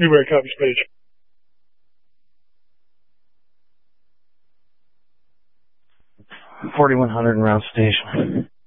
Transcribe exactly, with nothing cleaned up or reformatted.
Newberry copies page. forty-one hundred in Route Station.